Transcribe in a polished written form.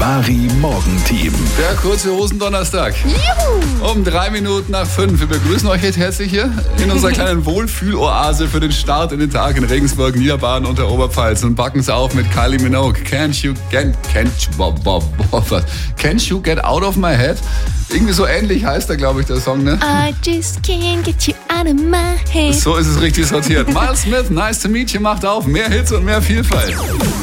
Charivari Morgenteam. Der kurze Hosendonnerstag. Juhu! Um 5:03. Wir begrüßen euch jetzt herzlich hier in unserer kleinen Wohlfühloase für den Start in den Tag in Regensburg, Niederbayern und der Oberpfalz und backen es auf mit Kylie Minogue. Can't you get out of my head? Irgendwie so ähnlich heißt der, glaube ich, der Song, ne? I just can't get you out of my head. So ist es richtig sortiert. Miles Smith, Nice to Meet You, macht auf. Mehr Hits und mehr Vielfalt.